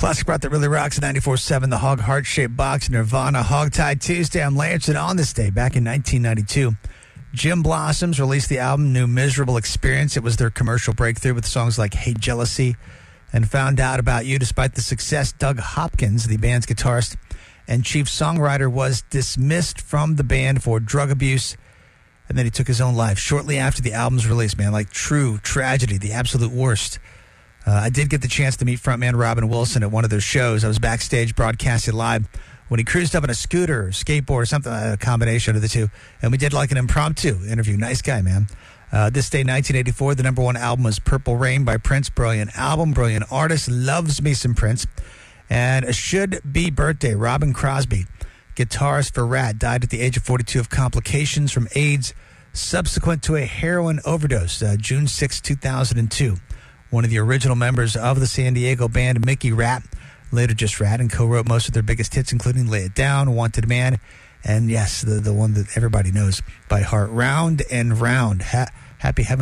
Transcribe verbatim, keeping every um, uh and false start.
Classic Rock that really rocks at ninety-four point seven, the Hog Heart-Shaped Box, Nirvana, Hogtie Tuesday. I'm Lance, and on this day, back in nineteen ninety-two, Jim Blossoms released the album New Miserable Experience. It was their commercial breakthrough with songs like Hey Jealousy and Found Out About You. Despite the success, Doug Hopkins, the band's guitarist and chief songwriter, was dismissed from the band for drug abuse, and then he took his own life shortly after the album's release, man. Like, true tragedy, the absolute worst. Uh, I did get the chance to meet frontman Robin Wilson at one of their shows. I was backstage broadcasted live when he cruised up on a scooter or skateboard or something, a combination of the two, and we did like an impromptu interview. Nice guy, man. Uh, this day, nineteen eighty-four, the number one album was Purple Rain by Prince. Brilliant album, brilliant artist, loves me some Prince. And a should-be birthday, Robin Crosby, guitarist for Rat, died at the age of forty-two of complications from AIDS subsequent to a heroin overdose, uh, June sixth, two thousand two. One of the original members of the San Diego band, Mickey Rat, later just Rat, and co-wrote most of their biggest hits, including Lay It Down, Wanted Man, and yes, the, the one that everybody knows by heart, Round and Round. Ha- happy Heaven.